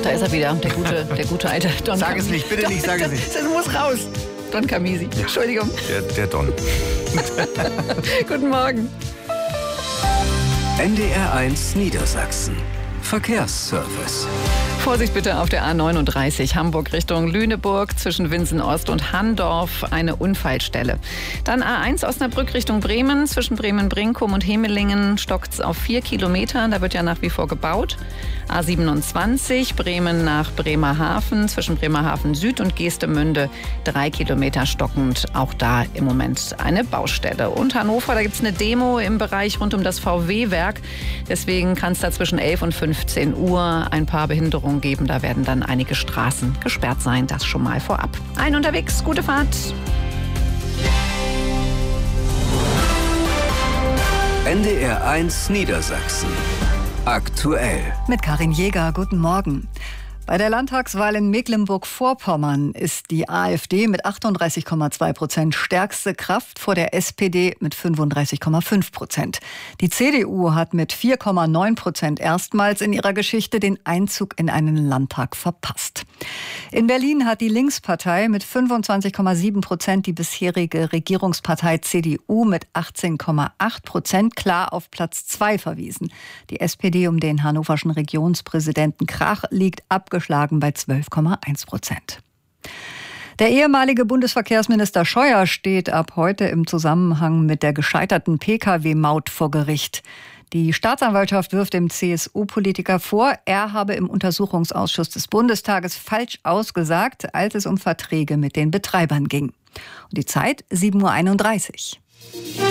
da ist er wieder, der gute alte Don Sag Camisi. es nicht, bitte nicht, sag es nicht. Das muss raus. Don Camisi. Ja. Entschuldigung. Der Don. Guten Morgen. NDR1 Niedersachsen. Verkehrsservice. Vorsicht bitte auf der A39 Hamburg Richtung Lüneburg zwischen Winsen-Ost und Handorf, eine Unfallstelle. Dann A1 Osnabrück Richtung Bremen, zwischen Bremen-Brinkum und Hemelingen stockt's auf 4 Kilometer, da wird ja nach wie vor gebaut. A27 Bremen nach Bremerhaven, zwischen Bremerhaven Süd und Geestemünde 3 Kilometer stockend, auch da im Moment eine Baustelle. Und Hannover, da gibt's eine Demo im Bereich rund um das VW-Werk, deswegen kann es da zwischen 11 und 15 Uhr ein paar Behinderungen geben. Da werden dann einige Straßen gesperrt sein. Das schon mal vorab. Unterwegs, gute Fahrt. NDR1 Niedersachsen. Aktuell. Mit Karin Jäger, guten Morgen. Bei der Landtagswahl in Mecklenburg-Vorpommern ist die AfD mit 38,2% stärkste Kraft vor der SPD mit 35,5%. Die CDU hat mit 4,9% erstmals in ihrer Geschichte den Einzug in einen Landtag verpasst. In Berlin hat die Linkspartei mit 25,7% die bisherige Regierungspartei CDU mit 18,8% klar auf Platz 2 verwiesen. Die SPD um den hannoverschen Regionspräsidenten Krach liegt abgeschlagen bei 12,1%. Der ehemalige Bundesverkehrsminister Scheuer steht ab heute im Zusammenhang mit der gescheiterten Pkw-Maut vor Gericht. Die Staatsanwaltschaft wirft dem CSU-Politiker vor, er habe im Untersuchungsausschuss des Bundestages falsch ausgesagt, als es um Verträge mit den Betreibern ging. Und die Zeit 7:31 Uhr.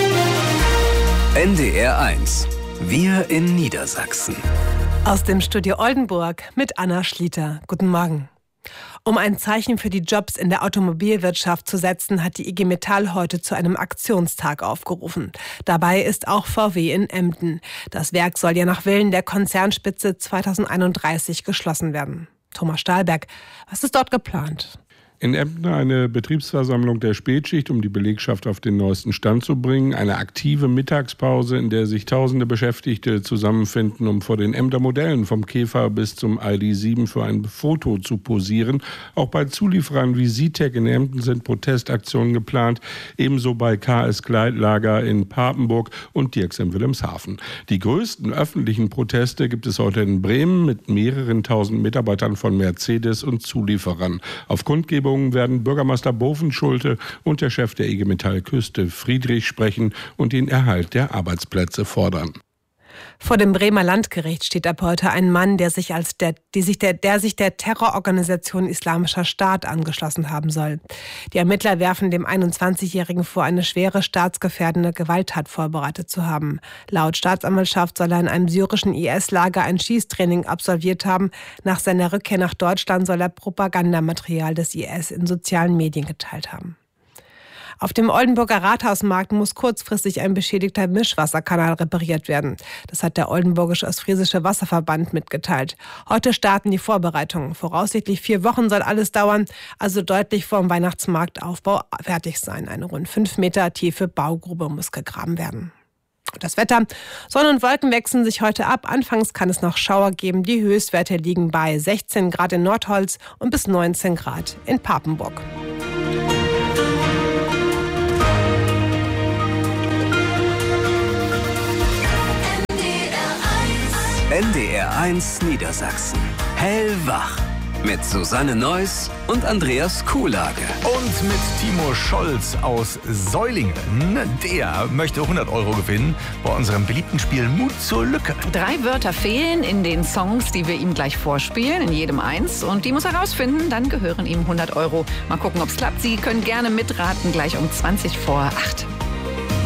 NDR1. Wir in Niedersachsen. Aus dem Studio Oldenburg mit Anna Schlieter. Guten Morgen. Um ein Zeichen für die Jobs in der Automobilwirtschaft zu setzen, hat die IG Metall heute zu einem Aktionstag aufgerufen. Dabei ist auch VW in Emden. Das Werk soll ja nach Willen der Konzernspitze 2031 geschlossen werden. Thomas Stahlberg, was ist dort geplant? In Emden eine Betriebsversammlung der Spätschicht, um die Belegschaft auf den neuesten Stand zu bringen. Eine aktive Mittagspause, in der sich tausende Beschäftigte zusammenfinden, um vor den Emder Modellen vom Käfer bis zum ID.7 für ein Foto zu posieren. Auch bei Zulieferern wie Sitec in Emden sind Protestaktionen geplant. Ebenso bei KS Gleitlager in Papenburg und Dirks in Wilhelmshaven. Die größten öffentlichen Proteste gibt es heute in Bremen mit mehreren tausend Mitarbeitern von Mercedes und Zulieferern. Auf Kundgebung werden Bürgermeister Bovenschulte und der Chef der IG Metall Küste Friedrich sprechen und den Erhalt der Arbeitsplätze fordern. Vor dem Bremer Landgericht steht ab heute ein Mann, der sich der Terrororganisation Islamischer Staat angeschlossen haben soll. Die Ermittler werfen dem 21-Jährigen vor, eine schwere staatsgefährdende Gewalttat vorbereitet zu haben. Laut Staatsanwaltschaft soll er in einem syrischen IS-Lager ein Schießtraining absolviert haben. Nach seiner Rückkehr nach Deutschland soll er Propagandamaterial des IS in sozialen Medien geteilt haben. Auf dem Oldenburger Rathausmarkt muss kurzfristig ein beschädigter Mischwasserkanal repariert werden. Das hat der Oldenburgisch-Ostfriesische Wasserverband mitgeteilt. Heute starten die Vorbereitungen. Voraussichtlich 4 Wochen soll alles dauern, also deutlich vor dem Weihnachtsmarktaufbau fertig sein. Eine rund 5 Meter tiefe Baugrube muss gegraben werden. Das Wetter. Sonne und Wolken wechseln sich heute ab. Anfangs kann es noch Schauer geben. Die Höchstwerte liegen bei 16 Grad in Nordholz und bis 19 Grad in Papenburg. NDR1 Niedersachsen. Hellwach. Mit Susanne Neuss und Andreas Kuhlage. Und mit Timo Scholz aus Säulingen. Der möchte 100 € gewinnen bei unserem beliebten Spiel Mut zur Lücke. 3 Wörter fehlen in den Songs, die wir ihm gleich vorspielen, in jedem eins. Und die muss er rausfinden, dann gehören ihm 100 €. Mal gucken, ob es klappt. Sie können gerne mitraten, gleich um 20 vor 8.